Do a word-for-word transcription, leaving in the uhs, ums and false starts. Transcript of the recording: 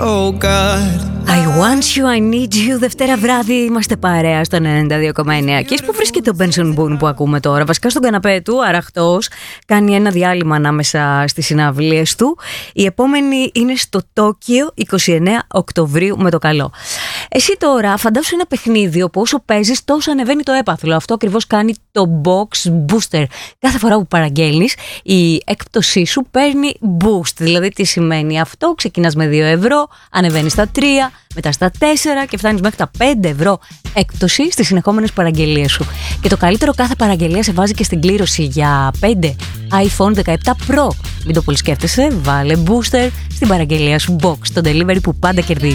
Oh God. I want you, I need you. Δευτέρα βράδυ είμαστε παρέα στον ενενήντα δύο κόμμα εννέα. Και που βρίσκεται ο Benson Boone που ακούμε τώρα? Βασικά στον καναπέ του, αραχτός, κάνει ένα διάλειμμα ανάμεσα στις συναυλίες του. Η επόμενη είναι στο Τόκιο, είκοσι εννέα Οκτωβρίου με το καλό. Εσύ τώρα φαντάσου ένα παιχνίδι όπου όσο παίζεις τόσο ανεβαίνει το έπαθλο. Αυτό ακριβώς κάνει το Box Booster. Κάθε φορά που παραγγέλνεις, η έκπτωσή σου παίρνει boost. Δηλαδή τι σημαίνει αυτό? Ξεκινάς με δύο ευρώ, ανεβαίνεις στα τρία, μετά στα τέσσερα και φτάνεις μέχρι τα πέντε ευρώ έκπτωση στις συνεχόμενες παραγγελίες σου. Και το καλύτερο, κάθε παραγγελία σε βάζει και στην κλήρωση για πέντε iPhone δεκαεπτά Pro. Μην το πολύ σκέφτεσαι, βάλε booster στην παραγγελία σου Box, το delivery που πάντα κερδίζει.